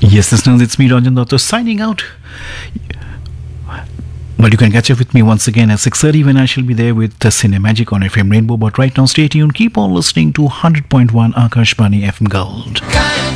Yes, listeners, it's me, Ranjan Dotto, signing out. But you can catch up with me once again at 6:30 when I shall be there with Cinemagic on FM Rainbow. But right now, stay tuned. Keep on listening to 100.1 Akashbani FM Gold.